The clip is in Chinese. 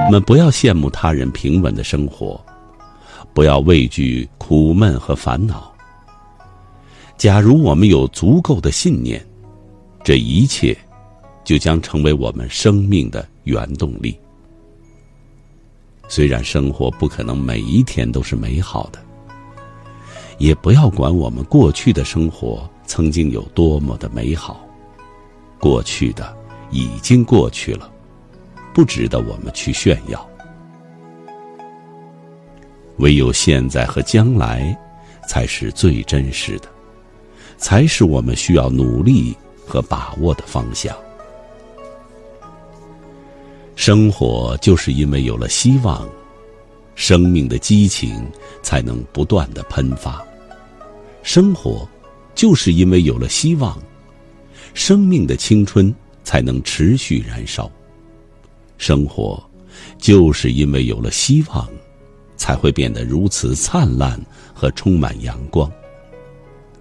我们不要羡慕他人平稳的生活，不要畏惧苦闷和烦恼。假如我们有足够的信念，这一切就将成为我们生命的原动力。虽然生活不可能每一天都是美好的，也不要管我们过去的生活曾经有多么的美好，过去的已经过去了，不值得我们去炫耀。唯有现在和将来才是最真实的，才是我们需要努力和把握的方向。生活就是因为有了希望，生命的激情才能不断地喷发。生活就是因为有了希望，生命的青春才能持续燃烧。生活就是因为有了希望，才会变得如此灿烂和充满阳光。